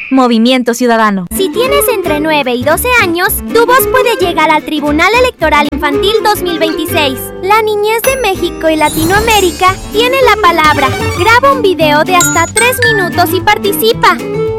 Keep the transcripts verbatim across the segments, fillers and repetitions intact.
Movimiento Ciudadano. Si tienes entre nueve y doce años, tu voz puede llegar al Tribunal Electoral Infantil dos mil veintiséis. La niñez de México y Latinoamérica tiene la palabra. Graba un video de hasta tres minutos y participa.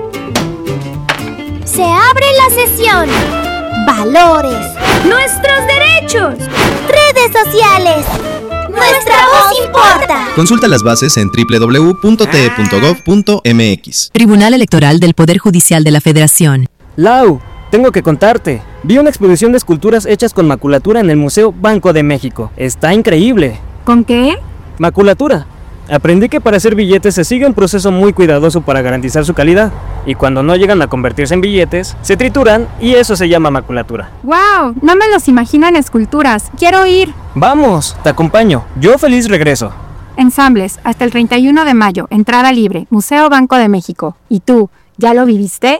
Se abre la sesión. Valores. Nuestros derechos. Redes sociales. ¡Nuestra voz importa! Consulta las bases en doble u doble u doble u punto t e punto gov punto m x. Tribunal Electoral del Poder Judicial de la Federación. Lau, tengo que contarte. Vi una exposición de esculturas hechas con maculatura en el Museo Banco de México. Está increíble. ¿Con qué? Maculatura. Aprendí que para hacer billetes se sigue un proceso muy cuidadoso para garantizar su calidad. Y cuando no llegan a convertirse en billetes, se trituran y eso se llama maculatura. ¡Wow! No me los imagino en esculturas. ¡Quiero ir! ¡Vamos! Te acompaño. Yo feliz regreso. Ensambles, hasta el treinta y uno de mayo. Entrada libre. Museo Banco de México. ¿Y tú, ya lo viviste?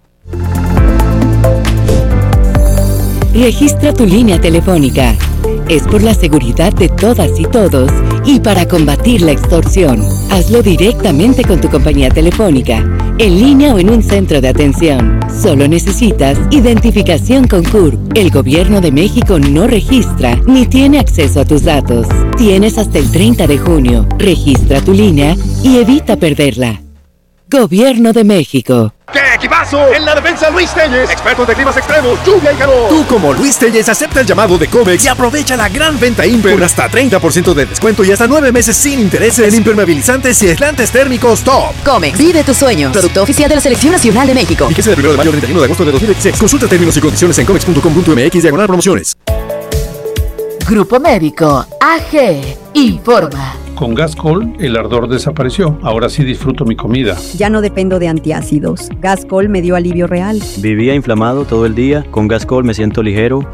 Registra tu línea telefónica. Es por la seguridad de todas y todos y para combatir la extorsión. Hazlo directamente con tu compañía telefónica, en línea o en un centro de atención. Solo necesitas identificación con C U R P. El Gobierno de México no registra ni tiene acceso a tus datos. Tienes hasta el treinta de junio. Registra tu línea y evita perderla. Gobierno de México. ¡Qué equipazo! En la defensa, Luis Telles, expertos de climas extremos, lluvia y calor. Tú, como Luis Telles, acepta el llamado de Comex y aprovecha la gran venta Imper con hasta treinta por ciento de descuento y hasta nueve meses sin intereses en impermeabilizantes y aislantes térmicos top. Comex, vive tus sueños. Producto oficial de la Selección Nacional de México. Fíjese del primero de mayo al treinta y uno de agosto de dos mil veintiséis. Consulta términos y condiciones en comex punto com punto m x diagonal promociones. Grupo Médico A G informa. Con Gascol, el ardor desapareció. Ahora sí disfruto mi comida. Ya no dependo de antiácidos. Gascol me dio alivio real. Vivía inflamado todo el día. Con Gascol me siento ligero.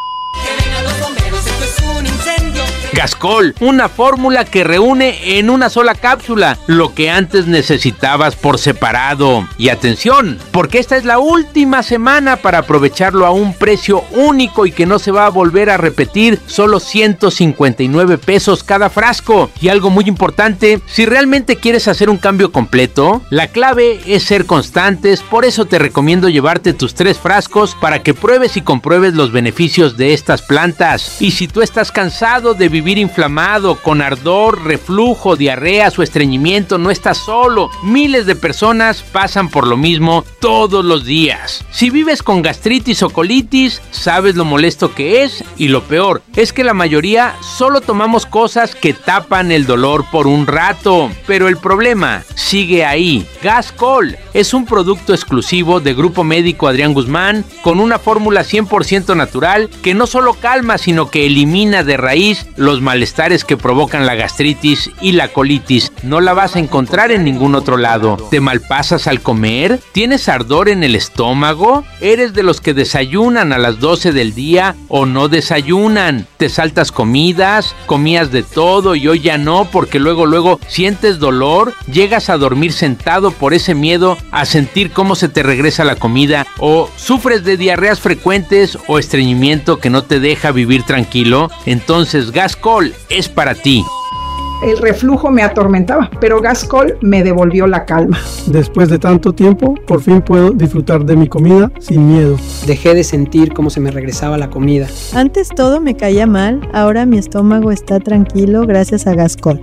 Gascol, una fórmula que reúne en una sola cápsula lo que antes necesitabas por separado. Y atención, porque esta es la última semana para aprovecharlo a un precio único y que no se va a volver a repetir, solo ciento cincuenta y nueve pesos cada frasco. Y algo muy importante, si realmente quieres hacer un cambio completo, la clave es ser constantes, por eso te recomiendo llevarte tus tres frascos para que pruebes y compruebes los beneficios de estas plantas. Y si tú estás cansado de vivir inflamado, con ardor, reflujo, diarreas o estreñimiento, no estás solo. Miles de personas pasan por lo mismo todos los días. Si vives con gastritis o colitis, sabes lo molesto que es y lo peor es que la mayoría solo tomamos cosas que tapan el dolor por un rato. Pero el problema sigue ahí. Gascol es un producto exclusivo de Grupo Médico Adrián Guzmán con una fórmula cien por ciento natural que no solo calma, sino que elimina de raíz los malestares que provocan la gastritis y la colitis. No la vas a encontrar en ningún otro lado. ¿Te malpasas al comer? ¿Tienes ardor en el estómago? ¿Eres de los que desayunan a las doce del día o no desayunan? ¿Te saltas comidas? ¿Comías de todo y hoy ya no porque luego luego sientes dolor? ¿Llegas a dormir sentado por ese miedo a sentir cómo se te regresa la comida? ¿O sufres de diarreas frecuentes o estreñimiento que no te deja vivir tranquilo? Entonces Gascol es para ti. El reflujo me atormentaba, pero Gascol me devolvió la calma. Después de tanto tiempo, por fin puedo disfrutar de mi comida sin miedo. Dejé de sentir cómo se me regresaba la comida. Antes todo me caía mal, ahora mi estómago está tranquilo gracias a Gascol.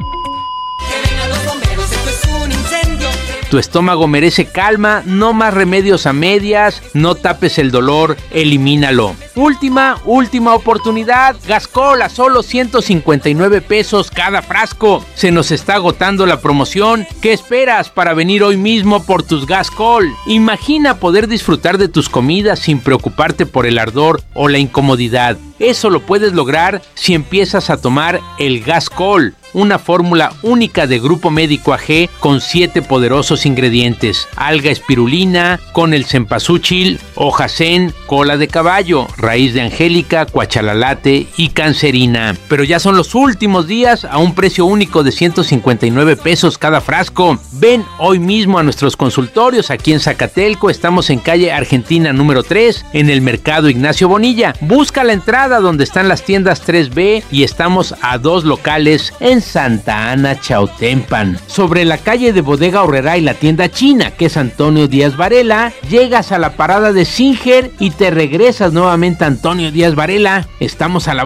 Tu estómago merece calma, no más remedios a medias, no tapes el dolor, elimínalo. Última, última oportunidad, Gascol a solo ciento cincuenta y nueve pesos cada frasco. Se nos está agotando la promoción. ¿Qué esperas para venir hoy mismo por tus Gascol? Imagina poder disfrutar de tus comidas sin preocuparte por el ardor o la incomodidad. Eso lo puedes lograr si empiezas a tomar el Gascol, una fórmula única de Grupo Médico A G con siete poderosos ingredientes: alga espirulina, con el cempasúchil, hoja zen, cola de caballo, raíz de angélica, cuachalalate y cancerina. Pero ya son los últimos días a un precio único de ciento cincuenta y nueve pesos cada frasco. Ven hoy mismo a nuestros consultorios aquí en Zacatelco. Estamos en calle Argentina número tres, en el Mercado Ignacio Bonilla. Busca la entrada donde están las tiendas tres B y estamos a dos locales en Santa Ana Chautempan. Sobre la calle de Bodega Aurrerá y la tienda china, que es Antonio Díaz Varela, llegas a la parada de Singer y te regresas nuevamente a Antonio Díaz Varela. Estamos a la